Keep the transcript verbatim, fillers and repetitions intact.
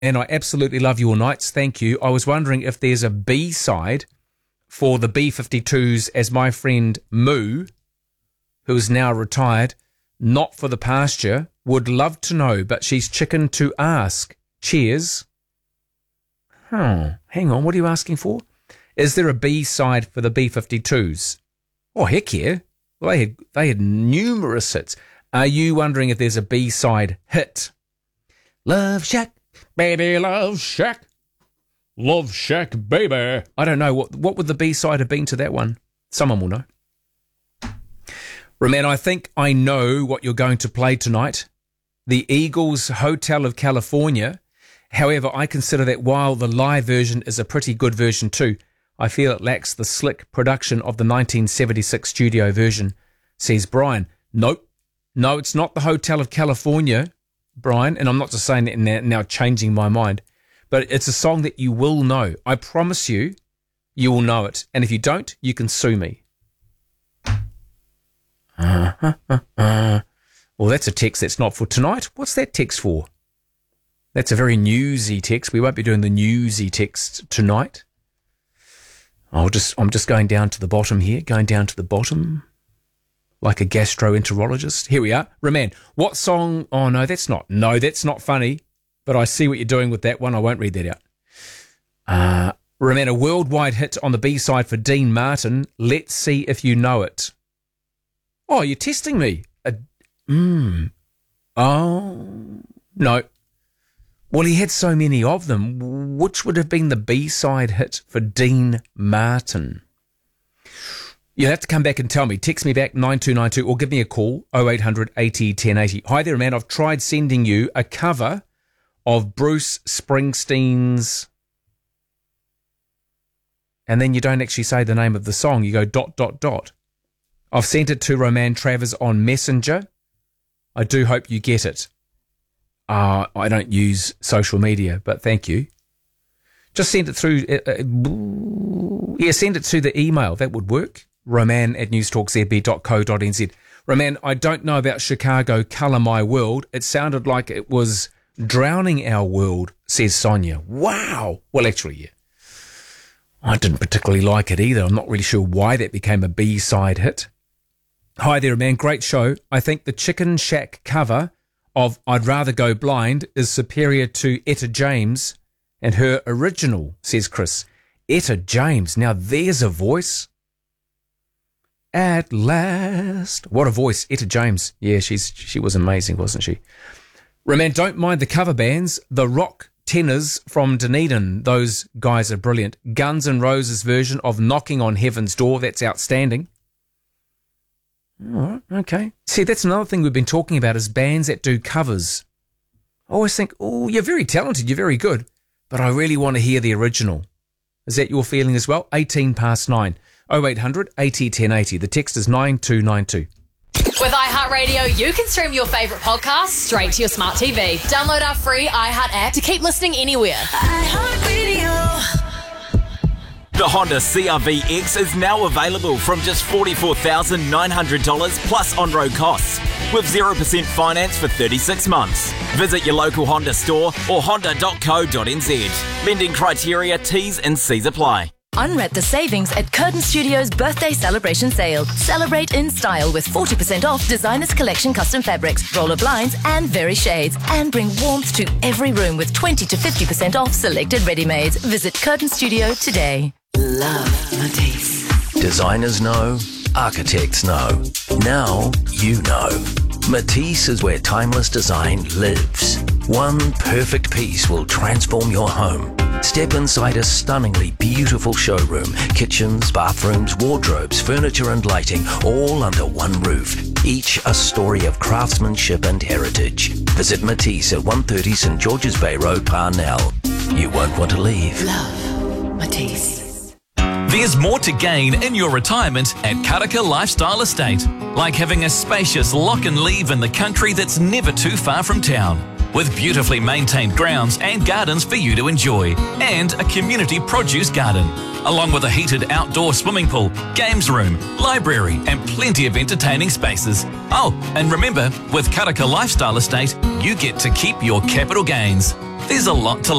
and I absolutely love your nights. Thank you. I was wondering if there's a B-side for the B fifty-twos, as my friend Moo, who is now retired, not for the pasture, would love to know, but she's chicken to ask. Cheers. Oh, hang on. What are you asking for? Is there a B-side for the B fifty-twos? Oh, heck yeah. Well, they had, they had numerous hits. Are you wondering if there's a B-side hit? Love Shack, baby, Love Shack. Love Shack, baby. I don't know. What what would the B-side have been to that one? Someone will know. Roman, I think I know what you're going to play tonight. The Eagles Hotel of California. However, I consider that while the live version is a pretty good version too, I feel it lacks the slick production of the nineteen seventy-six studio version, says Brian. Nope. No, it's not the Hotel of California, Brian, and I'm not just saying that now, now changing my mind, but it's a song that you will know. I promise you, you will know it. And if you don't, you can sue me. Uh, uh, uh, uh. Well, that's a text that's not for tonight. What's that text for? That's a very newsy text. We won't be doing the newsy text tonight. I'll just, I'm just going down to the bottom here, going down to the bottom, like a gastroenterologist. Here we are. Roman, what song? Oh, no, that's not. No, that's not funny, but I see what you're doing with that one. I won't read that out. Uh, Roman, a worldwide hit on the B-side for Dean Martin. Let's see if you know it. Oh, you're testing me. Uh, mm. Oh, no. Well, he had so many of them. Which would have been the B-side hit for Dean Martin? You'll have to come back and tell me. Text me back nine two nine two or give me a call oh eight hundred eighty ten eighty. Hi there, man. I've tried sending you a cover of Bruce Springsteen's, and then you don't actually say the name of the song. You go dot, dot, dot. I've sent it to Roman Travers on Messenger. I do hope you get it. Uh, I don't use social media, but thank you. Just send it through. Uh, uh, yeah, send it to the email. That would work. Roman at newstalk z b dot co dot n z. Roman, I don't know about Chicago Colour My World. It sounded like it was drowning our world, says Sonia. Wow. Well, actually, yeah. I didn't particularly like it either. I'm not really sure why that became a B-side hit. Hi there, man. Great show. I think the Chicken Shack cover of I'd Rather Go Blind is superior to Etta James and her original, says Chris. Etta James. Now there's a voice. At last. What a voice. Etta James. Yeah, she's she was amazing, wasn't she? Roman, don't mind the cover bands. The Rock Tenors from Dunedin. Those guys are brilliant. Guns N' Roses version of Knocking on Heaven's Door. That's outstanding. All right, okay. See, that's another thing we've been talking about is bands that do covers. I always think, oh, you're very talented, you're very good, but I really want to hear the original. Is that your feeling as well? eighteen past nine. oh eight hundred eighty ten eighty. The text is nine two nine two. With iHeartRadio, you can stream your favourite podcasts straight to your smart T V. Download our free iHeart app to keep listening anywhere. iHeartRadio. The Honda C R V X is now available from just forty-four thousand nine hundred dollars plus on-road costs with zero percent finance for thirty-six months. Visit your local Honda store or honda dot co dot n z. Lending criteria, T's and C's apply. Unwrap the savings at Curtin Studios' birthday celebration sale. Celebrate in style with forty percent off Designers Collection custom fabrics, roller blinds and very shades. And bring warmth to every room with twenty to fifty percent off selected ready-mades. Visit Curtin Studio today. Love Matisse. Designers know, architects know. Now you know. Matisse is where timeless design lives. One perfect piece will transform your home. Step inside a stunningly beautiful showroom. Kitchens, bathrooms, wardrobes, furniture and lighting, all under one roof. Each a story of craftsmanship and heritage. Visit Matisse at one thirty St George's Bay Road, Parnell. You won't want to leave. Love Matisse. There's more to gain in your retirement at Karaka Lifestyle Estate, like having a spacious lock and leave in the country that's never too far from town, with beautifully maintained grounds and gardens for you to enjoy, and a community produce garden, along with a heated outdoor swimming pool, games room, library and plenty of entertaining spaces. Oh, and remember, with Karaka Lifestyle Estate, you get to keep your capital gains. There's a lot to